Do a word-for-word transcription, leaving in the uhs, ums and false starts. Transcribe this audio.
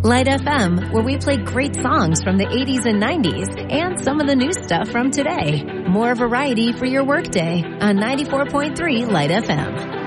Light F M, where we play great songs from the eighties and nineties and some of the new stuff from today. More variety for your workday on ninety-four point three Light F M.